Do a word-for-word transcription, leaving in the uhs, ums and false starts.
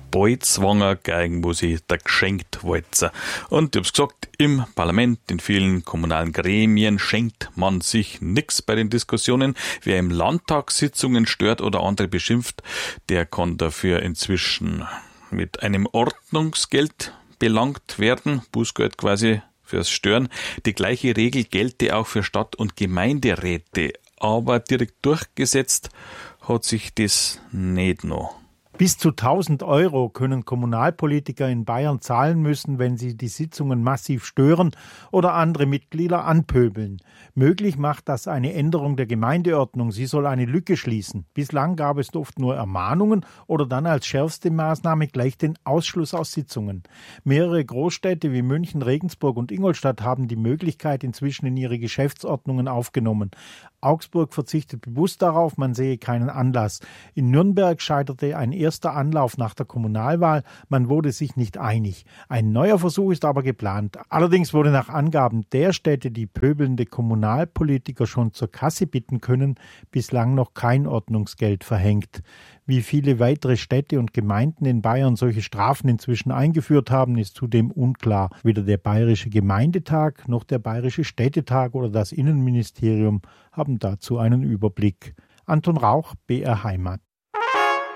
Beuzwanger gegen wo sie da geschenkt walzen. Und ich hab's gesagt, im Parlament, in vielen kommunalen Gremien schenkt man sich nix bei den Diskussionen. Wer im Landtag Sitzungen stört oder andere beschimpft, der kann dafür inzwischen mit einem Ordnungsgeld belangt werden, Bußgeld quasi fürs Stören. Die gleiche Regel gelte auch für Stadt- und Gemeinderäte, aber direkt durchgesetzt hat sich das nicht noch. Bis zu tausend Euro können Kommunalpolitiker in Bayern zahlen müssen, wenn sie die Sitzungen massiv stören oder andere Mitglieder anpöbeln. Möglich macht das eine Änderung der Gemeindeordnung. Sie soll eine Lücke schließen. Bislang gab es oft nur Ermahnungen oder dann als schärfste Maßnahme gleich den Ausschluss aus Sitzungen. Mehrere Großstädte wie München, Regensburg und Ingolstadt haben die Möglichkeit inzwischen in ihre Geschäftsordnungen aufgenommen. Augsburg verzichtet bewusst darauf, man sehe keinen Anlass. In Nürnberg scheiterte ein erster Anlauf nach der Kommunalwahl, man wurde sich nicht einig. Ein neuer Versuch ist aber geplant. Allerdings wurde nach Angaben der Städte, die pöbelnde Kommunalpolitiker schon zur Kasse bitten können, bislang noch kein Ordnungsgeld verhängt. Wie viele weitere Städte und Gemeinden in Bayern solche Strafen inzwischen eingeführt haben, ist zudem unklar. Weder der Bayerische Gemeindetag noch der Bayerische Städtetag oder das Innenministerium haben dazu einen Überblick. Anton Rauch, B R Heimat.